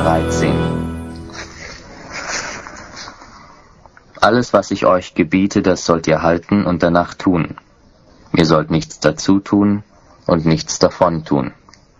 13. Alles, was ich euch gebiete, das sollt ihr halten und danach tun. Ihr sollt nichts dazu tun und nichts davon tun.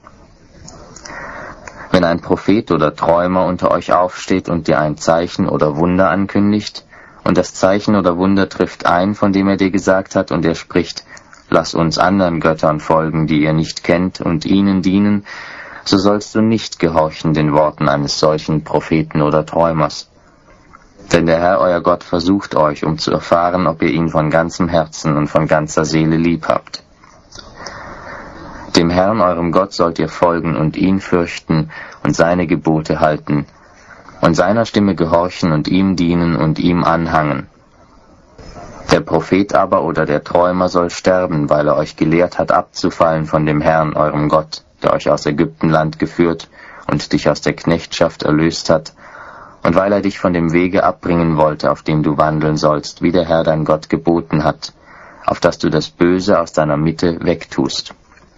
Wenn ein Prophet oder Träumer unter euch aufsteht und dir ein Zeichen oder Wunder ankündigt, und das Zeichen oder Wunder trifft ein, von dem er dir gesagt hat, und er spricht, lass uns anderen Göttern folgen, die ihr nicht kennt, und ihnen dienen, so sollst du nicht gehorchen den Worten eines solchen Propheten oder Träumers. Denn der Herr, euer Gott, versucht euch, um zu erfahren, ob ihr ihn von ganzem Herzen und von ganzer Seele lieb habt. Dem Herrn, eurem Gott, sollt ihr folgen und ihn fürchten und seine Gebote halten, und seiner Stimme gehorchen und ihm dienen und ihm anhangen. Der Prophet aber oder der Träumer soll sterben, weil er euch gelehrt hat, abzufallen von dem Herrn, eurem Gott, der euch aus Ägyptenland geführt und dich aus der Knechtschaft erlöst hat, und weil er dich von dem Wege abbringen wollte, auf dem du wandeln sollst, wie der Herr dein Gott geboten hat, auf dass du das Böse aus deiner Mitte wegtust.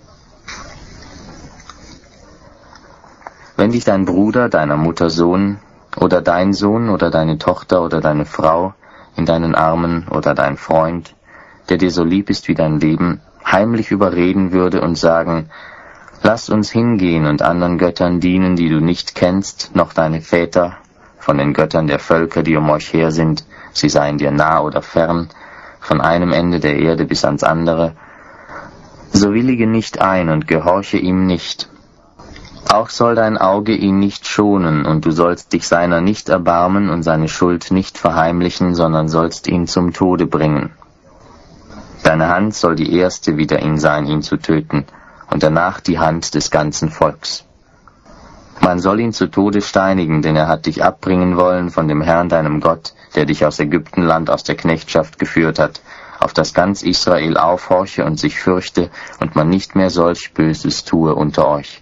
Wenn dich dein Bruder, deiner Mutter Sohn, oder dein Sohn oder deine Tochter oder deine Frau in deinen Armen oder dein Freund, der dir so lieb ist wie dein Leben, heimlich überreden würde und sagen, lass uns hingehen und anderen Göttern dienen, die du nicht kennst, noch deine Väter, von den Göttern der Völker, die um euch her sind, sie seien dir nah oder fern, von einem Ende der Erde bis ans andere, so willige nicht ein und gehorche ihm nicht. Auch soll dein Auge ihn nicht schonen, und du sollst dich seiner nicht erbarmen und seine Schuld nicht verheimlichen, sondern sollst ihn zum Tode bringen. Deine Hand soll die erste wider ihn sein, ihn zu töten, und danach die Hand des ganzen Volks. Man soll ihn zu Tode steinigen, denn er hat dich abbringen wollen von dem Herrn deinem Gott, der dich aus Ägyptenland aus der Knechtschaft geführt hat, auf dass ganz Israel aufhorche und sich fürchte, und man nicht mehr solch Böses tue unter euch.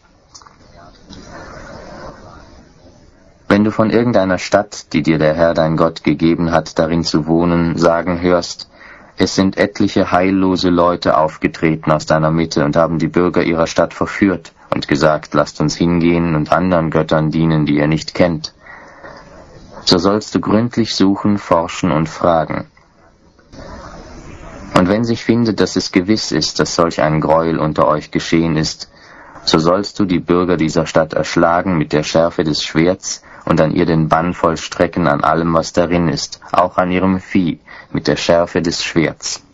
Wenn du von irgendeiner Stadt, die dir der Herr dein Gott gegeben hat, darin zu wohnen, sagen hörst, es sind etliche heillose Leute aufgetreten aus deiner Mitte und haben die Bürger ihrer Stadt verführt und gesagt, lasst uns hingehen und anderen Göttern dienen, die ihr nicht kennt, so sollst du gründlich suchen, forschen und fragen. Und wenn sich findet, dass es gewiss ist, dass solch ein Gräuel unter euch geschehen ist, so sollst du die Bürger dieser Stadt erschlagen mit der Schärfe des Schwerts und an ihr den Bann vollstrecken an allem, was darin ist, auch an ihrem Vieh, mit der Schärfe des Schwerts.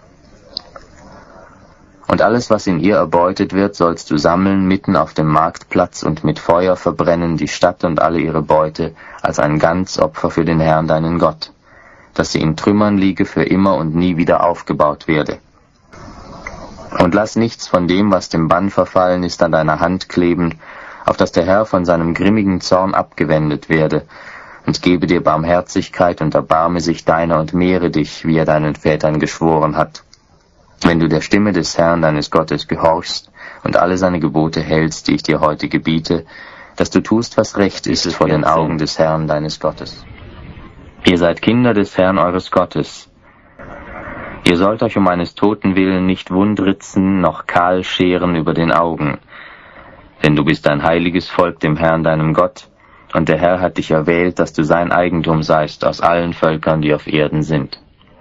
Und alles, was in ihr erbeutet wird, sollst du sammeln mitten auf dem Marktplatz und mit Feuer verbrennen die Stadt und alle ihre Beute als ein Ganzopfer für den Herrn deinen Gott, dass sie in Trümmern liege für immer und nie wieder aufgebaut werde. Und lass nichts von dem, was dem Bann verfallen ist, an deiner Hand kleben, auf dass der Herr von seinem grimmigen Zorn abgewendet werde, und gebe dir Barmherzigkeit und erbarme sich deiner und mehre dich, wie er deinen Vätern geschworen hat. Wenn du der Stimme des Herrn deines Gottes gehorchst und alle seine Gebote hältst, die ich dir heute gebiete, dass du tust, was recht ist vor den Augen des Herrn deines Gottes. Ihr seid Kinder des Herrn eures Gottes. Ihr sollt euch um eines Toten willen nicht wundritzen, noch kahl scheren über den Augen. Denn du bist ein heiliges Volk dem Herrn deinem Gott, und der Herr hat dich erwählt, dass du sein Eigentum seist aus allen Völkern, die auf Erden sind.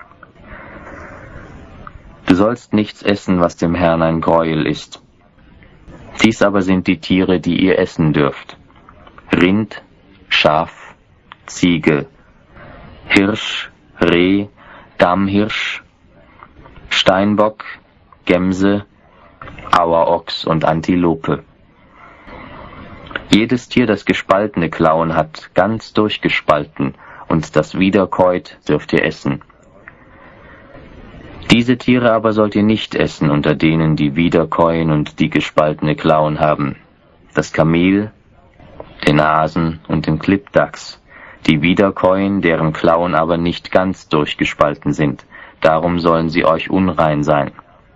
Du sollst nichts essen, was dem Herrn ein Gräuel ist. Dies aber sind die Tiere, die ihr essen dürft: Rind, Schaf, Ziege, Hirsch, Reh, Damhirsch, Steinbock, Gemse, Auerochs und Antilope. Jedes Tier, das gespaltene Klauen hat, ganz durchgespalten, und das wiederkäut, dürft ihr essen. Diese Tiere aber sollt ihr nicht essen unter denen, die wiederkäuen und die gespaltene Klauen haben: das Kamel, den Hasen und den Klippdachs, die wiederkäuen, deren Klauen aber nicht ganz durchgespalten sind, darum sollen sie euch unrein sein.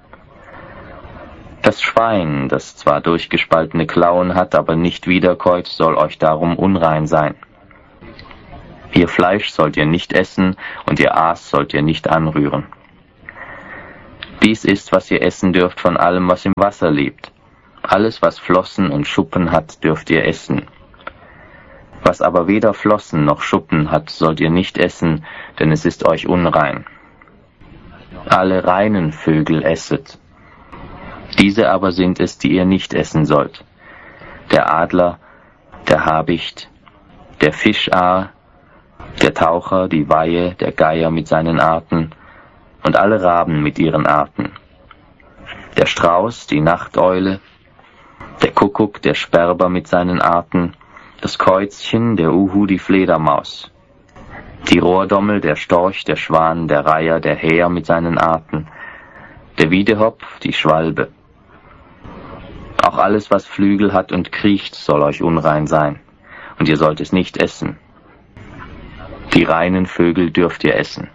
Das Schwein, das zwar durchgespaltene Klauen hat, aber nicht wiederkäut, soll euch darum unrein sein. Ihr Fleisch sollt ihr nicht essen, und ihr Aas sollt ihr nicht anrühren. Dies ist, was ihr essen dürft von allem, was im Wasser lebt. Alles, was Flossen und Schuppen hat, dürft ihr essen. Was aber weder Flossen noch Schuppen hat, sollt ihr nicht essen, denn es ist euch unrein. Alle reinen Vögel esset. Diese aber sind es, die ihr nicht essen sollt: der Adler, der Habicht, der Fischaar, der Taucher, die Weihe, der Geier mit seinen Arten und alle Raben mit ihren Arten, der Strauß, die Nachteule, der Kuckuck, der Sperber mit seinen Arten, das Käuzchen, der Uhu, die Fledermaus, die Rohrdommel, der Storch, der Schwan, der Reiher, der Häher mit seinen Arten, der Wiedehopf, die Schwalbe. Auch alles, was Flügel hat und kriecht, soll euch unrein sein, und ihr sollt es nicht essen. Die reinen Vögel dürft ihr essen.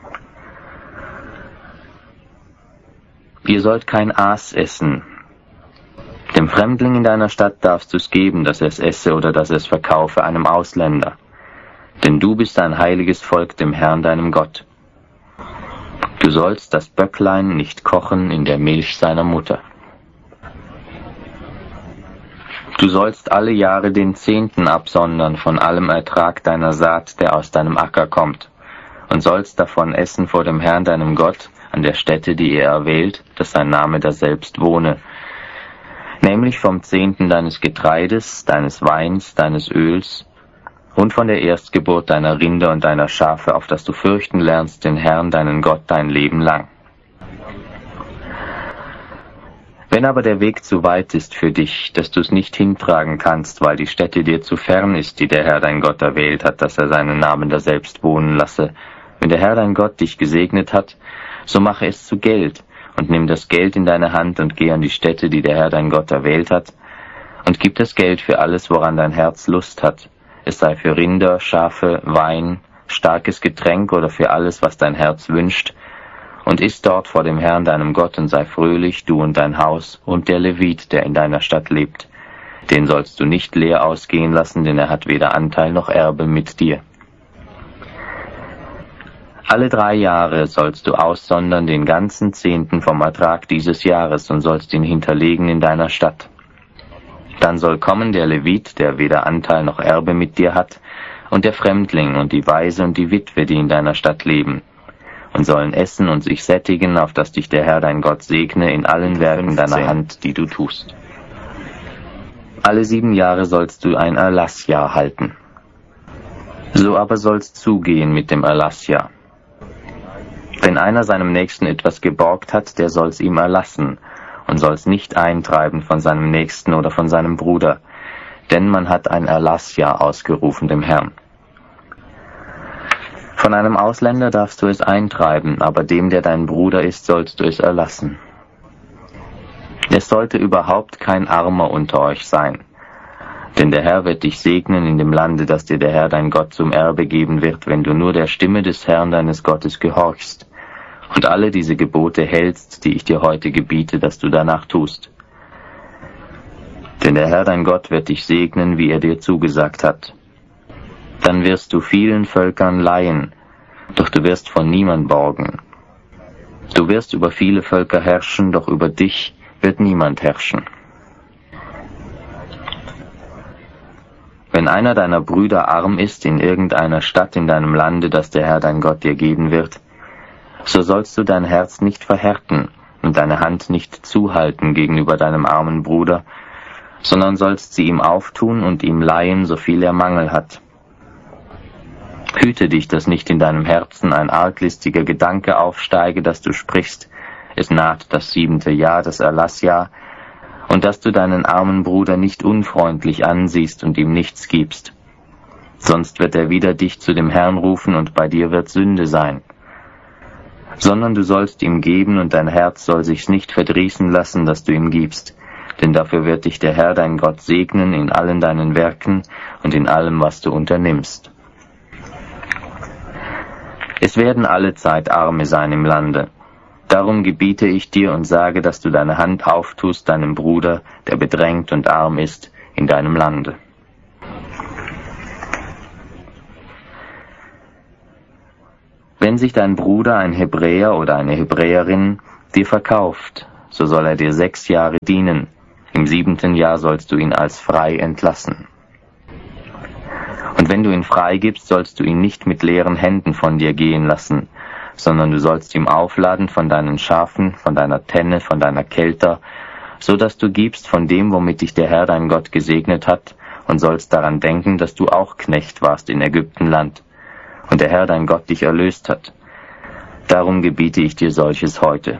Ihr sollt kein Aas essen. Dem Fremdling in deiner Stadt darfst du es geben, dass er es esse oder dass er es verkaufe einem Ausländer. Denn du bist ein heiliges Volk dem Herrn, deinem Gott. Du sollst das Böcklein nicht kochen in der Milch seiner Mutter. Du sollst alle Jahre den 10. absondern von allem Ertrag deiner Saat, der aus deinem Acker kommt, und sollst davon essen vor dem Herrn, deinem Gott, an der Stätte, die er erwählt, dass sein Name daselbst wohne, nämlich vom 10. deines Getreides, deines Weins, deines Öls und von der Erstgeburt deiner Rinder und deiner Schafe, auf dass du fürchten lernst den Herrn, deinen Gott, dein Leben lang. Wenn aber der Weg zu weit ist für dich, dass du es nicht hintragen kannst, weil die Stätte dir zu fern ist, die der Herr dein Gott erwählt hat, dass er seinen Namen daselbst wohnen lasse, wenn der Herr dein Gott dich gesegnet hat, so mache es zu Geld, und nimm das Geld in deine Hand und geh an die Stätte, die der Herr dein Gott erwählt hat, und gib das Geld für alles, woran dein Herz Lust hat, es sei für Rinder, Schafe, Wein, starkes Getränk oder für alles, was dein Herz wünscht, und iss dort vor dem Herrn deinem Gott und sei fröhlich, du und dein Haus und der Levit, der in deiner Stadt lebt. Den sollst du nicht leer ausgehen lassen, denn er hat weder Anteil noch Erbe mit dir. Alle 3 Jahre sollst du aussondern den ganzen 10. vom Ertrag dieses Jahres und sollst ihn hinterlegen in deiner Stadt. Dann soll kommen der Levit, der weder Anteil noch Erbe mit dir hat, und der Fremdling und die Waise und die Witwe, die in deiner Stadt leben, und sollen essen und sich sättigen, auf dass dich der Herr dein Gott segne in allen Werken deiner Hand, die du tust. Alle 7 Jahre sollst du ein Erlassjahr halten. So aber soll's zugehen mit dem Erlassjahr. Wenn einer seinem Nächsten etwas geborgt hat, der soll's ihm erlassen und soll's nicht eintreiben von seinem Nächsten oder von seinem Bruder, denn man hat ein Erlassjahr ausgerufen dem Herrn. Von einem Ausländer darfst du es eintreiben, aber dem, der dein Bruder ist, sollst du es erlassen. Es sollte überhaupt kein Armer unter euch sein, denn der Herr wird dich segnen in dem Lande, das dir der Herr dein Gott zum Erbe geben wird, wenn du nur der Stimme des Herrn deines Gottes gehorchst und alle diese Gebote hältst, die ich dir heute gebiete, dass du danach tust. Denn der Herr dein Gott wird dich segnen, wie er dir zugesagt hat. Dann wirst du vielen Völkern leihen, doch du wirst von niemand borgen. Du wirst über viele Völker herrschen, doch über dich wird niemand herrschen. Wenn einer deiner Brüder arm ist in irgendeiner Stadt in deinem Lande, das der Herr dein Gott dir geben wird, so sollst du dein Herz nicht verhärten und deine Hand nicht zuhalten gegenüber deinem armen Bruder, sondern sollst sie ihm auftun und ihm leihen, so viel er Mangel hat. Hüte dich, dass nicht in deinem Herzen ein arglistiger Gedanke aufsteige, dass du sprichst, es naht das 7. Jahr, das Erlassjahr, und dass du deinen armen Bruder nicht unfreundlich ansiehst und ihm nichts gibst. Sonst wird er wieder dich zu dem Herrn rufen und bei dir wird Sünde sein. Sondern du sollst ihm geben und dein Herz soll sich's nicht verdrießen lassen, dass du ihm gibst, denn dafür wird dich der Herr dein Gott segnen in allen deinen Werken und in allem, was du unternimmst. Es werden allezeit Arme sein im Lande. Darum gebiete ich dir und sage, dass du deine Hand auftust deinem Bruder, der bedrängt und arm ist, in deinem Lande. Wenn sich dein Bruder, ein Hebräer oder eine Hebräerin, dir verkauft, so soll er dir 6 Jahre dienen. Im 7. Jahr sollst du ihn als frei entlassen. Und wenn du ihn freigibst, sollst du ihn nicht mit leeren Händen von dir gehen lassen, sondern du sollst ihm aufladen von deinen Schafen, von deiner Tenne, von deiner Kelter, so dass du gibst von dem, womit dich der Herr dein Gott gesegnet hat, und sollst daran denken, dass du auch Knecht warst in Ägyptenland, und der Herr dein Gott dich erlöst hat. Darum gebiete ich dir solches heute.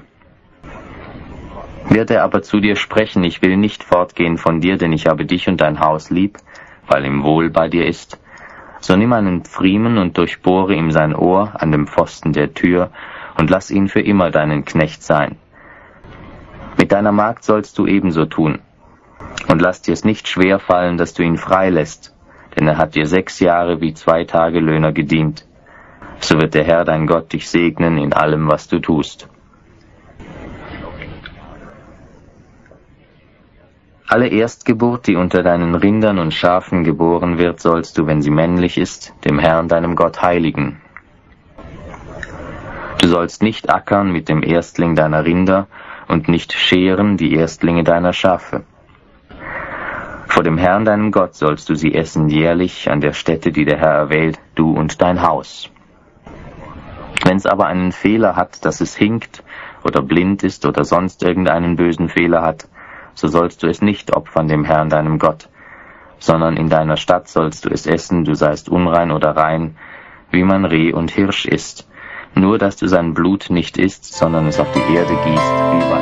Wird er aber zu dir sprechen, ich will nicht fortgehen von dir, denn ich habe dich und dein Haus lieb, weil ihm wohl bei dir ist, so nimm einen Pfriemen und durchbohre ihm sein Ohr an dem Pfosten der Tür und lass ihn für immer deinen Knecht sein. Mit deiner Magd sollst du ebenso tun. Und lass dir es nicht schwer fallen, dass du ihn freilässt, denn er hat dir 6 Jahre wie 2 Tagelöhner gedient. So wird der Herr dein Gott dich segnen in allem, was du tust. Alle Erstgeburt, die unter deinen Rindern und Schafen geboren wird, sollst du, wenn sie männlich ist, dem Herrn deinem Gott heiligen. Du sollst nicht ackern mit dem Erstling deiner Rinder und nicht scheren die Erstlinge deiner Schafe. Vor dem Herrn deinem Gott sollst du sie essen jährlich an der Stätte, die der Herr erwählt, du und dein Haus. Wenn es aber einen Fehler hat, dass es hinkt oder blind ist oder sonst irgendeinen bösen Fehler hat, so sollst du es nicht opfern dem Herrn deinem Gott, sondern in deiner Stadt sollst du es essen, du seist unrein oder rein, wie man Reh und Hirsch isst, nur dass du sein Blut nicht isst, sondern es auf die Erde gießt wie Wasser.